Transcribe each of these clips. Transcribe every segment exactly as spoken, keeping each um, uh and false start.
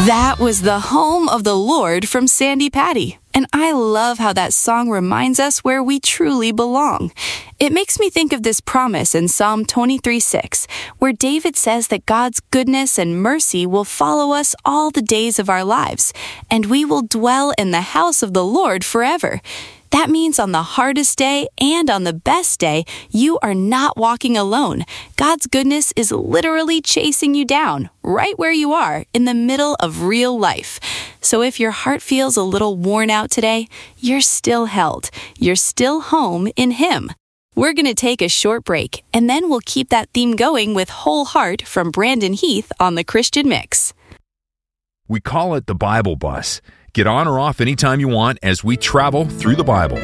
That was The Home of the Lord from Sandi Patty. And I love how that song reminds us where we truly belong. It makes me think of this promise in Psalm twenty-three six, where David says that God's goodness and mercy will follow us all the days of our lives, and we will dwell in the house of the Lord forever. That means on the hardest day and on the best day, you are not walking alone. God's goodness is literally chasing you down, right where you are, in the middle of real life. So if your heart feels a little worn out today, you're still held. You're still home in Him. We're going to take a short break, and then we'll keep that theme going with Whole Heart from Brandon Heath on the Christian Mix. We call it the Bible Bus. Get on or off anytime you want as we travel through the Bible.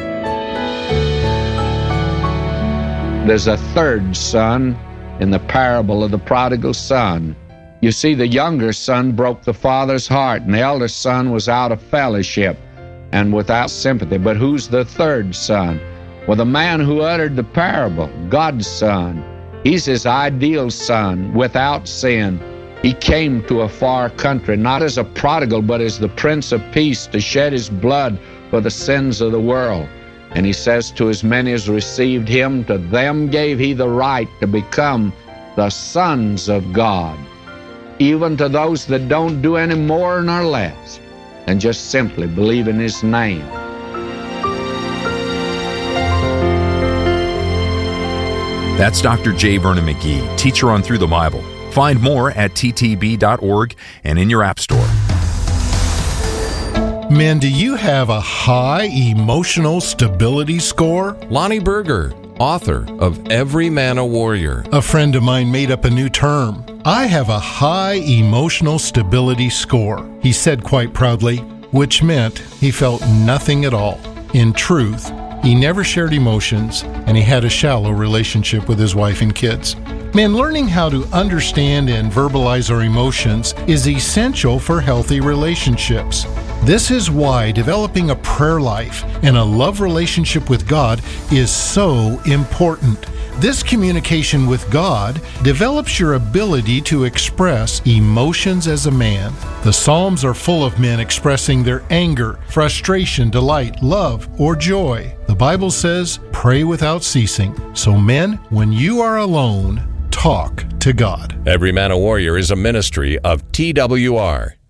There's a third son in the parable of the prodigal son. You see, the younger son broke the father's heart, and the elder son was out of fellowship and without sympathy. But who's the third son? Well, the man who uttered the parable, God's son. He's his ideal son, without sin. He came to a far country, not as a prodigal, but as the Prince of Peace, to shed his blood for the sins of the world. And he says, to as many as received him, to them gave he the right to become the sons of God, even to those that don't do any more nor less than just simply believe in his name. That's Doctor J. Vernon McGee, teacher on Through the Bible. Find more at t t b dot org and in your app store. Men, do you have a high emotional stability score? Lonnie Berger, author of Every Man a Warrior. A friend of mine made up a new term. I have a high emotional stability score, he said quite proudly, which meant he felt nothing at all. In truth, he never shared emotions, and he had a shallow relationship with his wife and kids. Men, learning how to understand and verbalize our emotions is essential for healthy relationships. This is why developing a prayer life and a love relationship with God is so important. This communication with God develops your ability to express emotions as a man. The Psalms are full of men expressing their anger, frustration, delight, love, or joy. The Bible says, pray without ceasing. So men, when you are alone, talk to God. Every Man a Warrior is a ministry of T W R.